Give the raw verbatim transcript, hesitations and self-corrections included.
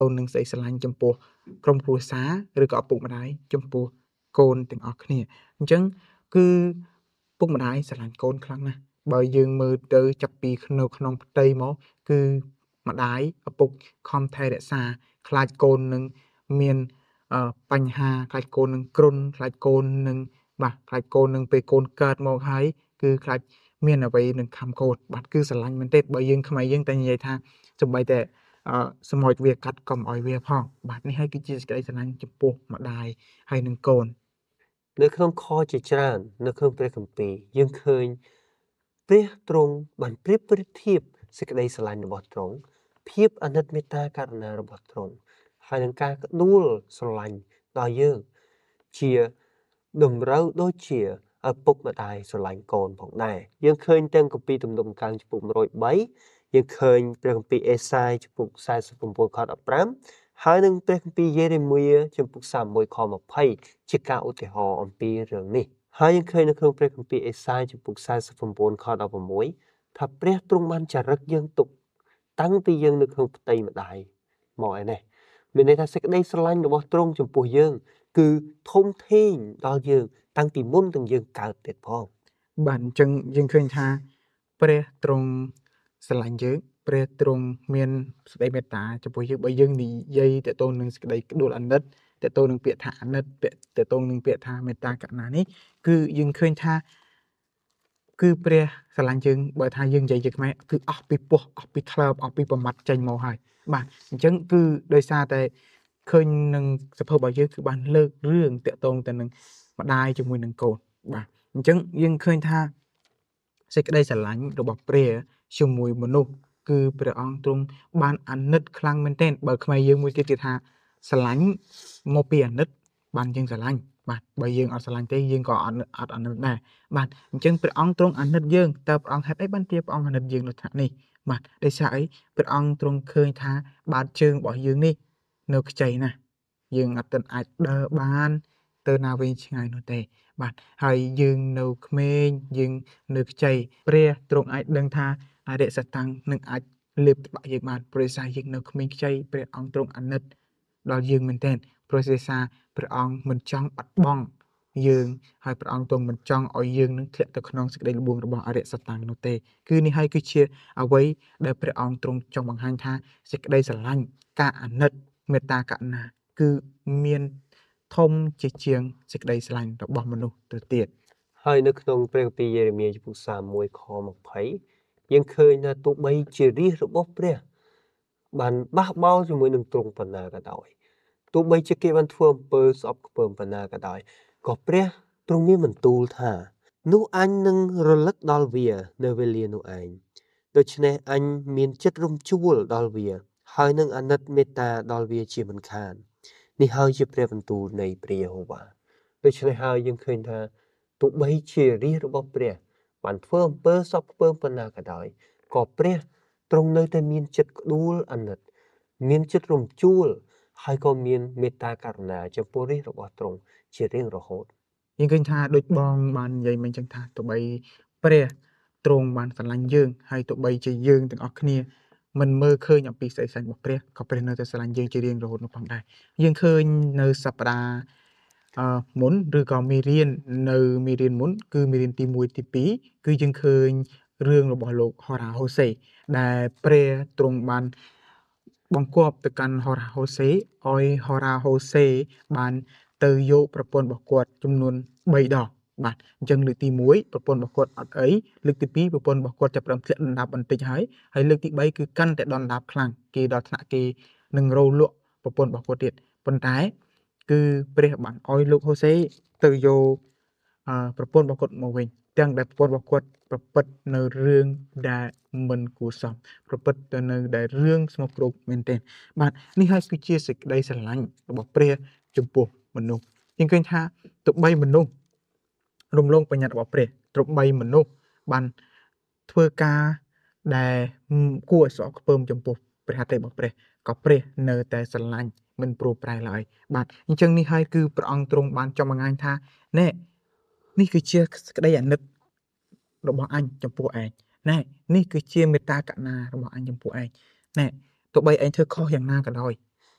អូននឹងស្អីស្រឡាញ់ចំពោះក្រុមគ្រួសារឬក៏ឪពុកម្ដាយចំពោះកូនទាំងអស់គ្នាអញ្ចឹងគឺពុកម្ដាយស្រឡាញ់កូនខ្លាំងណាស់បើយើងមើលទៅចាប់ពីនៅក្នុងផ្ទៃមកគឺម្ដាយឪពុកខំថែរក្សាខ្លាចកូននឹងមានបញ្ហាខ្លាចកូននឹងគ្រុនខ្លាចកូននឹងបាទខ្លាចកូននឹងពេលកូនកើតមកហើយគឺខ្លាចមានអ្វីនឹងខំកូនបាទគឺស្រឡាញ់មែនទេបើយើងខ្មែរយើងតែនិយាយថាសំបីតែអឺសម្រាប់វាកាត់កុំឲ្យវាផងបាទនេះហើយគឺជាសេចក្តីស្រឡាញ់ចំពោះម្ដាយហើយនឹងកូននៅក្នុងខជាច្រើននៅក្នុងព្រះគម្ពីរយើងឃើញព្រះទ្រង់បានប្រៀបប្រៀបធៀបសេចក្តីស្រឡាញ់របស់ទ្រង់ភាពអាណិតមេត្តាករុណារបស់ទ្រង់ហើយនឹងការក្ដួលស្រឡាញ់ដល់យើងជាតម្រូវដូចជាឪពុកម្ដាយស្រឡាញ់កូនផងដែរយើងឃើញទាំងគម្ពីរទំនុកដំណើរចំពុកone oh threeយើងឃើញព្រះគម្ពីរអេសាយចំពុកforty-nineខfifteenហើយនឹងព្រះគម្ពីរយេរេមៀចំពុកthirty-oneខtwentyជាការឧទាហរណ៍អំពីរឿងនេះហើយយើងឃើញនៅក្នុងព្រះគម្ពីរអេសាយចំពុកforty-nineខsixteenថាព្រះទ្រង់បានចារឹកយើងទុកតាំងពីយើងនៅក្នុងផ្ទៃម្ដាយមកឯនេះមានន័យថាសេចក្តីស្រឡាញ់របស់ទ្រង់ចំពោះយើងគឺធំធេងដល់យើងតាំងពីមុនទាំងយើងកើតទៀតផងបាទអញ្ចឹងយើងឃើញថាព្រះទ្រង់ស្រឡាញ់យើងព្រះទ្រង់មានសេចក្តីមេត្តាចំពោះយើងបើយើងនិយាយតទៅនឹងសេចក្តីក្ដួលអាណិតតទៅនឹងពាក្យថាអាណិតពាក្យតទៅនឹងពាក្យថាមេត្តាករុណានេះគឺយើងឃើញថាគឺព្រះស្រឡាញ់យើងបើថាយើងនិយាយជាខ្មែរគឺអស់ពីពោះអស់ពីថ្លើមអស់ពីប្រមាត់ចេញមកហើយបាទអញ្ចឹងគឺដោយសារតែឃើញនឹងសភៅរបស់យើងគឺបានលើករឿងតទៅទៅនឹងម្ដាយជាមួយនឹងកូនបាទអញ្ចឹងយើងឃើញថាសេចក្តីស្រឡាញ់របស់ព្រះជាមួយមនុស្សគឺព្រះអង្គទ្រង់បានអាណិតខ្លាំងមែនទែនបើខ្មែរយើងមួយទៀតគេថាស្រឡាញ់មកពីអាណិតបានយើងស្រឡាញ់បាទបើយើងអត់ស្រឡាញ់ទេយើងក៏អត់អត់អាណិតដែរបាទអញ្ចឹងព្រះអង្គទ្រង់អាណិតយើងតើព្រះអង្គហេតុអីបានជាព្រះអង្គអាណិតយើងនៅថ្នាក់នេះបាទដោយសារអីព្រះអង្គទ្រង់ឃើញថាបាតជើងរបស់យើងនេះនៅខ្ចីណាស់យើងអត់ទាន់អាចដើរបានទៅណាវិញឆ្ងាយនោះទេបាទហើយយើងនៅក្មេងយើងនៅខ្ចីព្រះទ្រង់អាចដឹងថាអរិយសតាំងនឹងអាចលេបត្បាក់យើងបានព្រោះសារយើងនៅក្មេងខ្ចីព្រះអង្គទ្រង់អាណិតដល់យើងមែនទែនព្រោះសារព្រះអង្គមិនចង់បាត់បង់យើងហើយព្រះអង្គទ្រង់មិនចង់ឲ្យយើងនឹងធ្លាក់ទៅក្នុងសេចក្តីល្បួងរបស់អរិយសតាំងនោះទេគឺនេះហើយគឺជាអ្វីដែលព្រះអង្គទ្រង់ចង់បង្ហាញថាសេចក្តីស្រឡាញ់ការអាណិតមេត្តាករុណាគឺមានធំជាជាងសេចក្តីស្រឡាញ់របស់មនុស្សទៅទៀតហើយនៅក្នុងព្រះគម្ពីរយេរេមៀចំពុកthirty-oneខtwentyយើងឃើញថាទោះបីជារាជរបស់ព្រះបានបះបោរជាមួយនឹងទ្រង់ប៉ុណ្ណាក៏ដោយទោះបីជាគេបានធ្វើអំពើស្អប់ខ្ពើមប៉ុណ្ណាក៏ដោយក៏ព្រះទ្រង់មានបន្ទូលថានោះអញនឹងរលឹកដល់វានៅវេលានោះឯងដូច្នេះអញមានចិត្តរំជួលដល់វាហើយនឹងអាណិតមេត្តាដល់វាជាមិនខាននេះហើយជាព្រះបន្ទូលនៃព្រះយេហូវ៉ាដូច្នេះហើយយើងឃើញថាទោះបីជារាជរបស់ព្រះបានធ្វើអំពើស្អប់ខ្ពើមប៉ុណ្ណាក៏ដោយក៏ព្រះទ្រង់នៅតែមានចិត្តក្ដួលអាណិតមានចិត្តរំជួលហើយក៏មានមេត្តាករុណាចំពោះរាជរបស់ទ្រង់ជារៀងរហូតយើងឃើញថាដូចបងបាននិយាយមិញចឹងថាទោះបីព្រះទ្រង់បានស្រឡាញ់យើងហើយទោះបីជាយើងទាំងអស់គ្នាមិនមើលឃើញអំពីសេចក្តីស្រឡាញ់របស់ព្រះក៏ព្រះនៅតែស្រឡាញ់យើងជារៀងរហូតនោះផងដែរយើងឃើញនៅសប្តាហ៍អឺមុនឬក៏មេរៀននៅមេរៀនមុនគឺមេរៀនទីoneទីtwoគឺយើងឃើញរឿងរបស់លោកហូរ៉ាហូសេដែលព្រះទ្រង់បានបង្គាប់ទៅកាន់ហូរ៉ាហូសេឲ្យហូរ៉ាហូសេបានទៅយកប្រពន្ធរបស់គាត់ចំនួនthreeដងបាទអញ្ចឹងលើកទីoneប្រពន្ធរបស់គាត់អត់អីលើកទីtwoប្រពន្ធរបស់គាត់ចាប់ផ្ដើមធ្លាក់ដណ្ដាបបន្តិចហើយហើយលើកទីthreeគឺកាន់តែដណ្ដាបខ្លាំងគេដល់ថ្នាក់គេនឹងរោលក់ប្រពន្ធរបស់គាត់ទៀតប៉ុន្តែគឺព្រះបានឲ្យលោកហូសេទៅយកអឺប្រពន្ធរបស់គាត់មកវិញទាំងដែលប្រពន្ធរបស់គាត់ប្រព្រឹត្តនៅរឿងដែលមិនគួរសមប្រព្រឹត្តទៅនៅដែលរឿងស្មុគគ្រោកមែនទែនបាទនេះហើយគឺជាសេចក្តីស្រឡាញ់របស់ព្រះចំពោះមនុស្សយើងឃើញថាទោះបីមនុស្សរំលងបញ្ញត្តិរបស់ព្រះទោះបីមនុស្សបានធ្វើការដែលគួរឲ្យស្រក់ខ្ពើមចំពោះព្រះហត្ថលេខរបស់ព្រះក៏ព្រះនៅតែស្រឡាញ់មិនព្រោះប្រែឡើយបាទអញ្ចឹងនេះហើយគឺព្រះអង្គទ្រង់បានចង់បង្ហាញថាណែនេះគឺជាសេចក្តីអាណិតរបស់អញចំពោះឯងណែនេះគឺជាមេត្តាករុណារបស់អញចំពោះឯងណែទោះបីឯងធ្វើខុសយ៉ាងណាក៏ដោយ